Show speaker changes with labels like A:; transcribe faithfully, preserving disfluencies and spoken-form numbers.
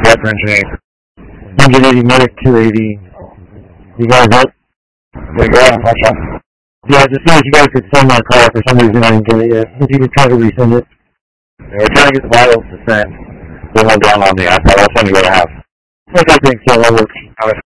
A: got for engineering.
B: Engine eighty, medic two eighty. You guys up?
A: There you go, unfortunately.
B: Yeah, just see if you guys could send that call. For some reason I didn't get it yet. If you could try to resend it.
A: Yeah, we're trying to get the vitals to send. They won't download the iPad. I'll send you what I have.
B: Okay, thanks. Yeah, that works.
A: All right.